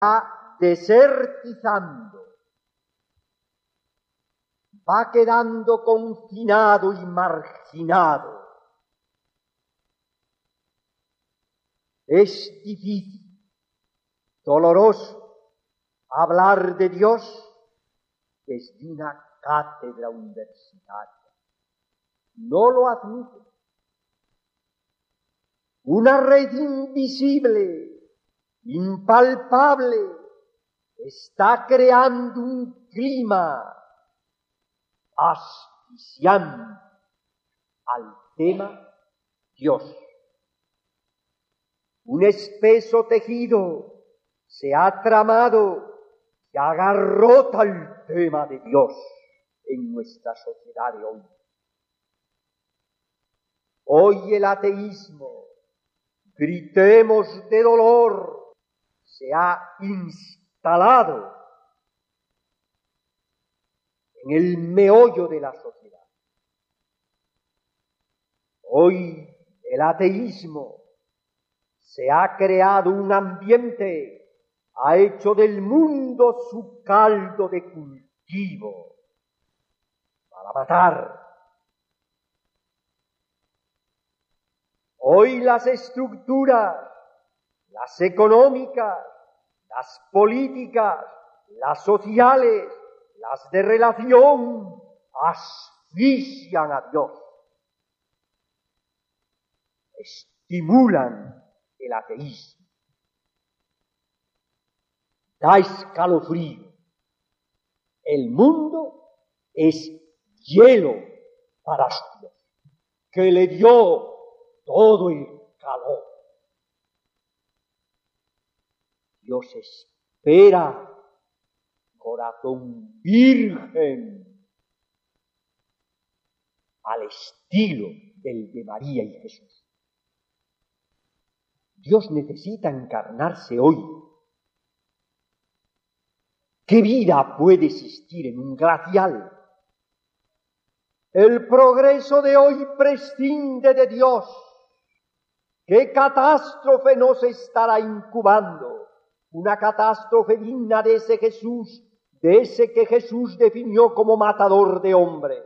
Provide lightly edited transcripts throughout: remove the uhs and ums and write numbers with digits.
va desertizando, va quedando confinado y marginado. Es difícil, doloroso, hablar de Dios desde una cátedra universitaria. No lo admite. Una red invisible, impalpable, está creando un clima asfixiante al tema Dios. Un espeso tejido se ha tramado y agarrota el tema de Dios en nuestra sociedad de hoy. Hoy el ateísmo, gritemos de dolor, se ha instalado en el meollo de la sociedad. Hoy el ateísmo se ha creado un ambiente, ha hecho del mundo su caldo de cultivo para matar. Hoy las estructuras, las económicas, las políticas, las sociales, las de relación, asfixian a Dios, estimulan el ateísmo, da escalofrío. El mundo es hielo para su Dios, que le dio todo el calor. Dios espera corazón virgen al estilo del de María y Jesús. Dios necesita encarnarse hoy. ¿Qué vida puede existir en un glacial? El progreso de hoy prescinde de Dios. ¿Qué catástrofe nos estará incubando? Una catástrofe digna de ese Jesús, de ese que Jesús definió como matador de hombres.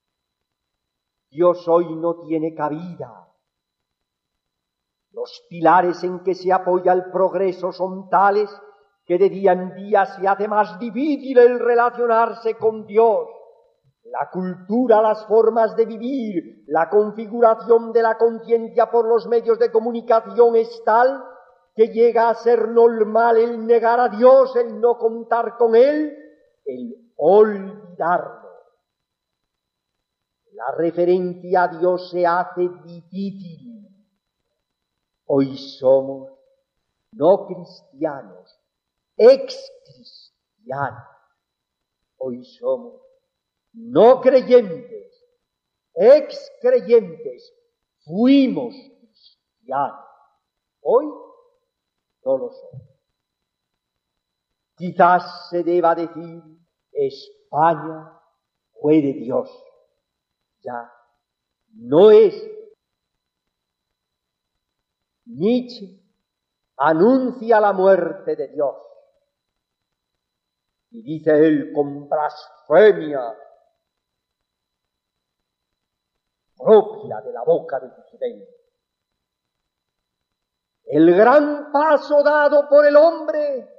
Dios hoy no tiene cabida. Los pilares en que se apoya el progreso son tales que de día en día se hace más difícil el relacionarse con Dios. La cultura, las formas de vivir, la configuración de la conciencia por los medios de comunicación es tal que llega a ser normal el negar a Dios, el no contar con Él, el olvidarlo. La referencia a Dios se hace difícil. Hoy somos no cristianos, ex-cristianos. Hoy somos no creyentes, ex-creyentes. Fuimos cristianos. Hoy no lo somos. Quizás se deba decir, España fue de Dios. Ya no es. Nietzsche anuncia la muerte de Dios. Y dice él con blasfemia propia de la boca de Occidente. El gran paso dado por el hombre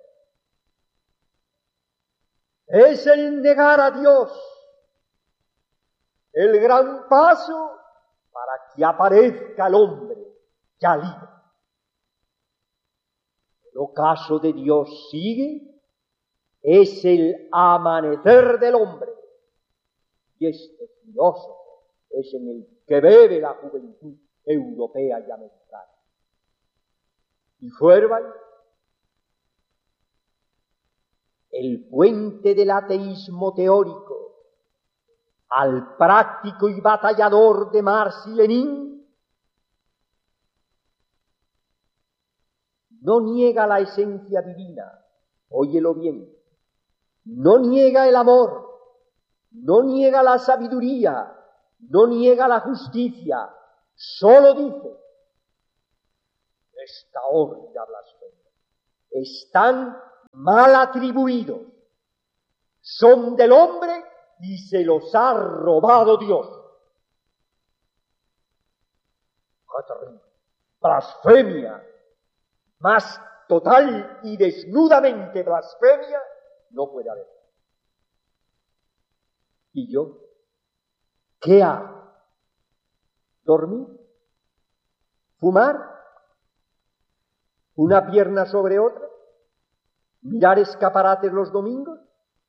es el negar a Dios. El gran paso para que aparezca el hombre ya libre. El ocaso de Dios sigue, es el amanecer del hombre. Y este filósofo es en el que bebe la juventud europea y americana. Y Feuerbach, el puente del ateísmo teórico al práctico y batallador de Marx y Lenin, no niega la esencia divina, óyelo bien, no niega el amor, no niega la sabiduría, no niega la justicia, solo dice, esta horrenda blasfemia, están mal atribuidos, son del hombre y se los ha robado Dios. Blasfemia, más total y desnudamente blasfemia, no puede haber. ¿Y yo? ¿Qué hago? ¿Dormir? ¿Fumar? ¿Una pierna sobre otra? ¿Mirar escaparates los domingos?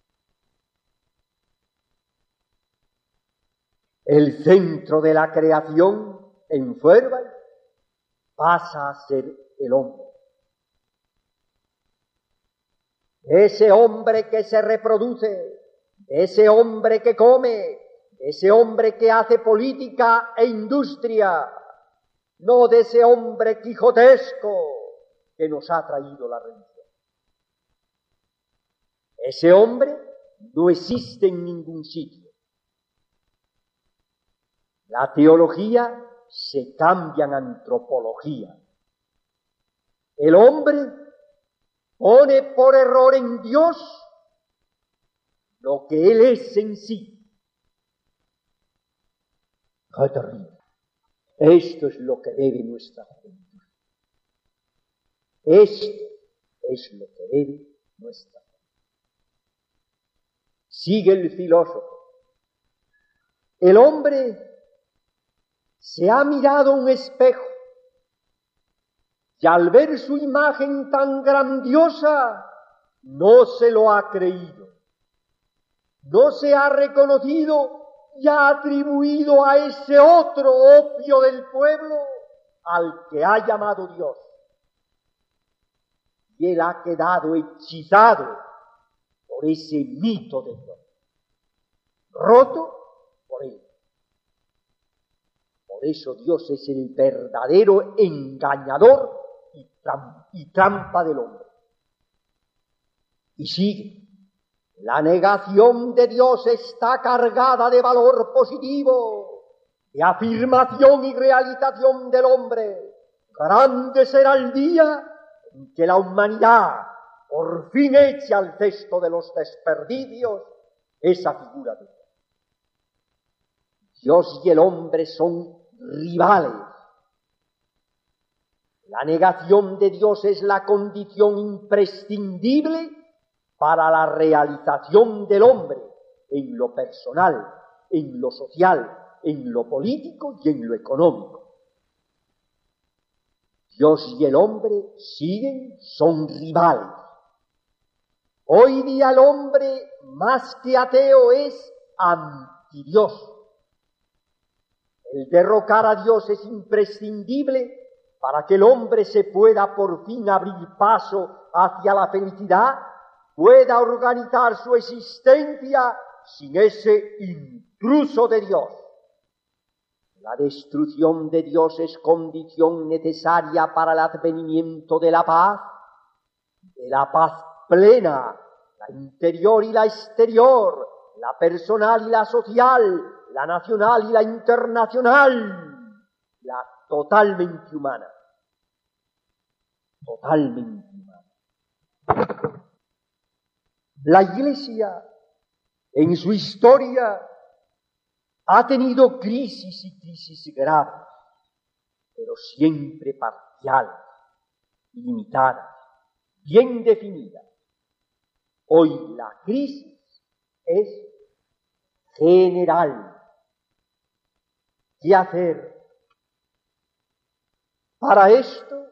El centro de la creación en Feuerbach pasa a ser el hombre. Ese hombre que se reproduce, ese hombre que come, ese hombre que hace política e industria, no de ese hombre quijotesco que nos ha traído la religión. Ese hombre no existe en ningún sitio. La teología se cambia en antropología. El hombre pone por error en Dios lo que Él es en sí. ¡Qué terrible! Esto es lo que debe nuestra juventud. Esto es lo que debe nuestra juventud. Sigue el filósofo. El hombre se ha mirado un espejo y al ver su imagen tan grandiosa no se lo ha creído, no se ha reconocido y ha atribuido a ese otro opio del pueblo al que ha llamado Dios. Y él ha quedado hechizado por ese mito de Dios, roto por él. Por eso Dios es el verdadero engañador y trampa del hombre. Y sigue. La negación de Dios está cargada de valor positivo, de afirmación y realización del hombre. Grande será el día en que la humanidad por fin eche al cesto de los desperdicios esa figura de Dios. Dios y el hombre son rivales. La negación de Dios es la condición imprescindible para la realización del hombre en lo personal, en lo social, en lo político y en lo económico. Dios y el hombre son rivales. Hoy día el hombre, más que ateo, es antidios. El derrocar a Dios es imprescindible para que el hombre se pueda por fin abrir paso hacia la felicidad, pueda organizar su existencia sin ese intruso de Dios. La destrucción de Dios es condición necesaria para el advenimiento de la paz plena, la interior y la exterior, la personal y la social, la nacional y la internacional, la totalmente humana. Totalmente humana. La Iglesia, en su historia, ha tenido crisis y crisis graves, pero siempre parciales, limitadas, bien definidas. Hoy la crisis es general. ¿Qué hacer? Para esto,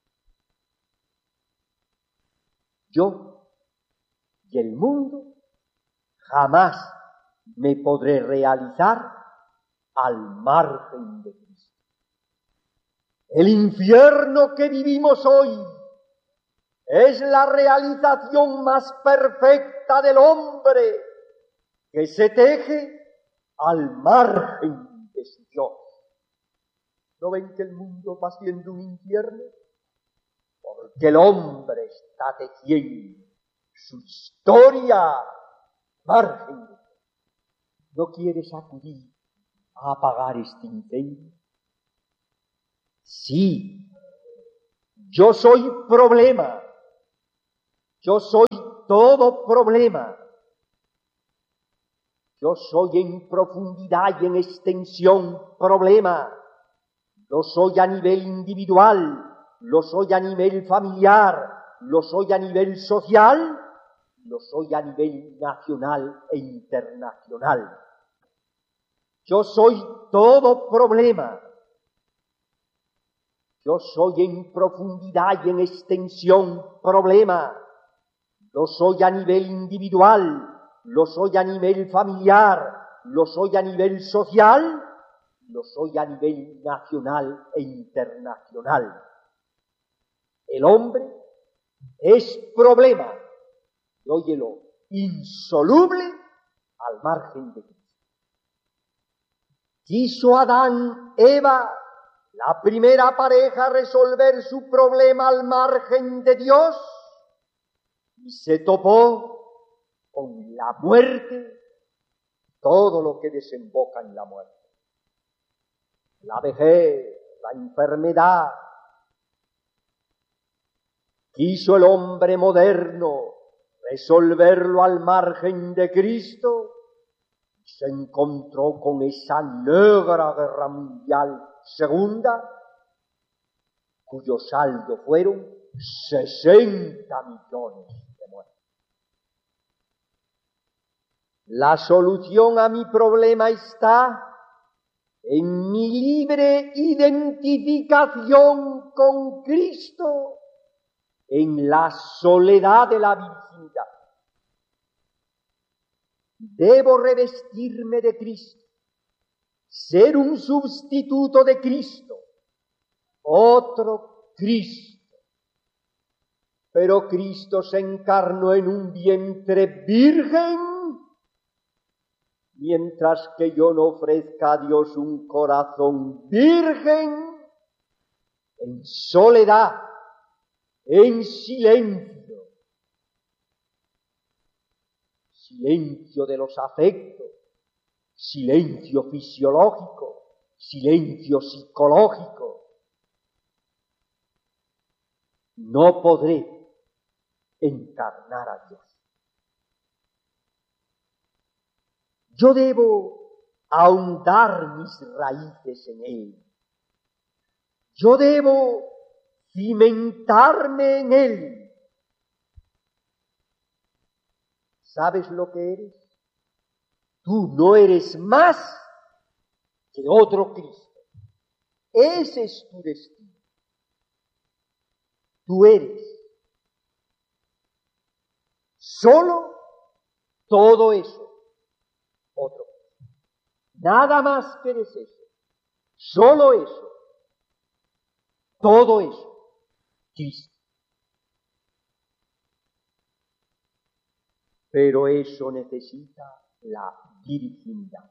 yo y el mundo jamás me podré realizar al margen de Cristo. El infierno que vivimos hoy es la realización más perfecta del hombre que se teje al margen de su Dios. ¿No ven que el mundo va siendo un infierno? Porque el hombre está tejiendo su historia margen de Dios. ¿No quieres acudir a apagar este incendio? Sí, yo soy problema. Yo soy todo problema. Yo soy en profundidad y en extensión problema. Lo soy a nivel individual, lo soy a nivel familiar, lo soy a nivel social, lo soy a nivel nacional e internacional. Yo soy todo problema. Yo soy en profundidad y en extensión problema. Lo soy a nivel individual, lo soy a nivel familiar, lo soy a nivel social, lo soy a nivel nacional e internacional. El hombre es problema, y óyelo, insoluble al margen de Cristo. Quiso Adán, Eva, la primera pareja, resolver su problema al margen de Dios y se topó con la muerte, todo lo que desemboca en la muerte. La vejez, la enfermedad. Quiso el hombre moderno resolverlo al margen de Cristo y se encontró con esa negra guerra mundial segunda, cuyo saldo fueron 60 millones de muertos. La solución a mi problema está en mi libre identificación con Cristo, en la soledad de la virginidad. Debo revestirme de Cristo, ser un sustituto de Cristo, otro Cristo. Pero Cristo se encarnó en un vientre virgen, mientras que yo no ofrezca a Dios un corazón virgen, en soledad, en silencio, silencio de los afectos, silencio fisiológico, silencio psicológico. No podré encarnar a Dios. Yo debo ahondar mis raíces en Él. Yo debo cimentarme en Él. ¿Sabes lo que eres? Tú no eres más que otro Cristo. Ese es tu destino. Tú eres solo todo eso. Otro. Nada más que eres eso. Solo eso. Todo eso. Cristo. Pero eso necesita la virginidad.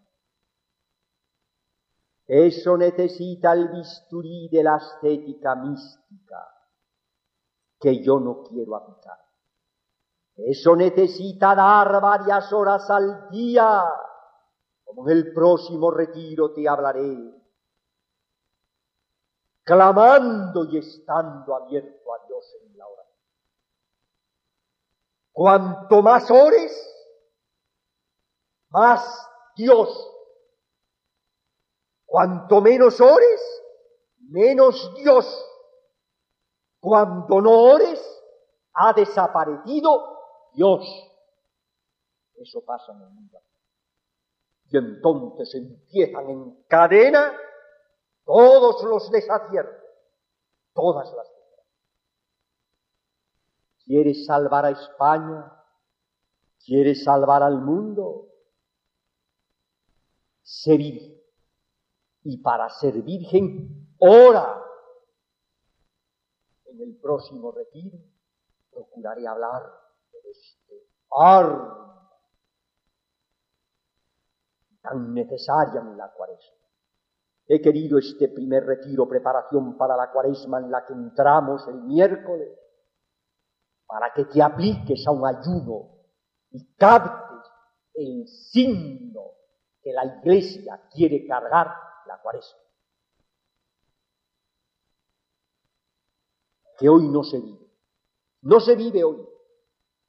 Eso necesita el bisturí de la ascética mística que yo no quiero aplicar. Eso necesita dar varias horas al día, como en el próximo retiro te hablaré, clamando y estando abierto a Dios en la oración. Cuanto más ores, más Dios. Cuanto menos ores, menos Dios. Cuando no ores, ha desaparecido Dios. Eso pasa en el mundo. Y entonces empiezan en cadena todos los desaciertos, todas las desgracias. ¿Quieres salvar a España? ¿Quieres salvar al mundo? Sé virgen. Y para ser virgen, ora. En el próximo retiro procuraré hablar de este arma tan necesaria en la Cuaresma. He querido este primer retiro, preparación para la Cuaresma en la que entramos el miércoles, para que te apliques a un ayuno y captes el signo que la Iglesia quiere cargar la Cuaresma. Que hoy no se vive. No se vive hoy.